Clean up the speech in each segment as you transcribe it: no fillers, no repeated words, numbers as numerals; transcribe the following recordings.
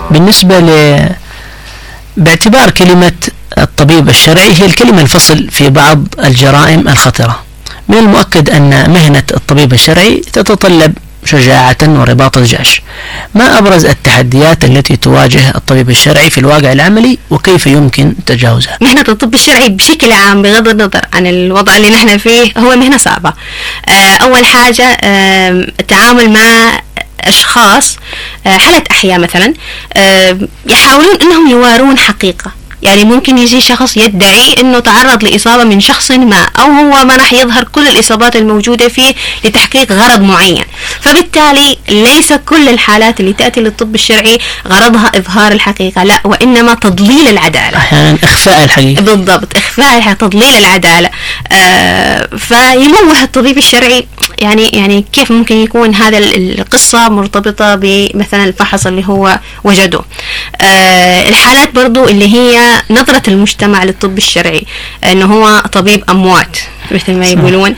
بالنسبة باعتبار كلمة الطبيب الشرعي هي الكلمة الفصل في بعض الجرائم الخطرة، من المؤكد أن مهنة الطبيب الشرعي تتطلب شجاعة ورباط الجأش. ما أبرز التحديات التي تواجه الطبيب الشرعي في الواقع العملي وكيف يمكن تجاوزها؟ مهنة الطب الشرعي بشكل عام بغض النظر عن الوضع اللي نحن فيه هو مهنة صعبة. أول حاجة التعامل مع أشخاص حالة أحياء مثلا يحاولون أنهم يوارون حقيقة. يعني ممكن يجي شخص يدعي أنه تعرض لإصابة من شخص ما، أو هو ما راح يظهر كل الإصابات الموجودة فيه لتحقيق غرض معين. فبالتالي ليس كل الحالات اللي تأتي للطب الشرعي غرضها إظهار الحقيقة، لا، وإنما تضليل العدالة، أحيانا إخفاء الحقيقة. بالضبط، إخفاء الحقيقة، تضليل العدالة. فيموه الطبيب الشرعي يعني كيف ممكن يكون هذا القصة مرتبطة بمثلا الفحص اللي هو وجده. الحالات برضو اللي هي نظرة المجتمع للطب الشرعي انه هو طبيب اموات مثل ما يقولون.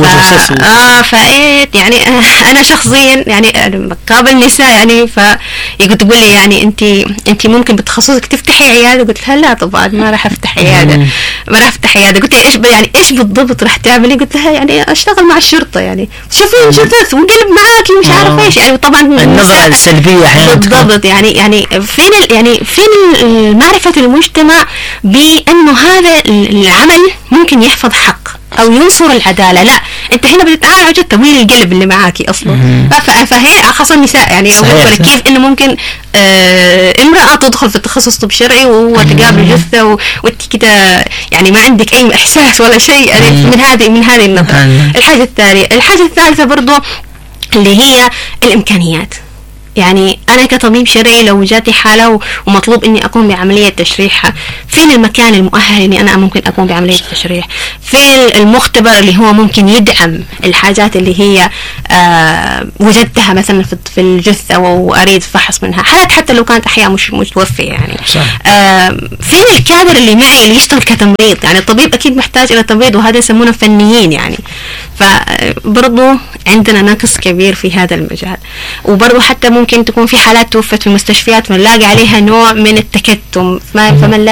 فايه يعني انا شخصيا يعني بقابل نساء يعني تقول لي يعني انت ممكن بتخصصك تفتحي عياده؟ قلت لها لا طبعا ما راح افتح عياده، ما راح افتح عياده. قلت لها ايش بالضبط راح تعملي؟ قلت لها يعني اشتغل مع الشرطه، يعني شوفين جثث وقلب معاكي مش عارف ايش. يعني طبعا النظره السلبيه احيانا بالضبط. يعني فين معرفه المجتمع بانه هذا العمل ممكن يحفظ حق او ينصر العداله. لا، انت هنا بتتعامل على تمويل القلب اللي معاكي اصلا. فهي خاصه النساء يعني اقول كيف انه ممكن امراه تدخل في التخصص طب شرعي وهو تقابل جثه وانت كده يعني ما عندك اي احساس ولا شيء يعني من هذه النظره. الحاجه الثالثه برضو اللي هي الامكانيات. يعني أنا كطبيب شرعي لو جاتي حالة ومطلوب إني أقوم بعملية تشريح، فين المكان المؤهل إني أنا ممكن أقوم بعملية التشريح؟ فين المختبر اللي هو ممكن يدعم الحاجات اللي هي وجدتها مثلا في الجثة وأريد فحص منها، حتى لو كانت أحياء مش متوفية يعني. فين الكادر اللي معي اللي يشتغل كتمريض؟ يعني الطبيب أكيد محتاج إلى تمريض، وهذا يسمونه فنيين يعني. فبرضو عندنا نقص كبير في هذا المجال. وبرضو حتى ممكن تكون في حالات توفت في المستشفيات ونلاقي عليها نوع من التكتم، فمن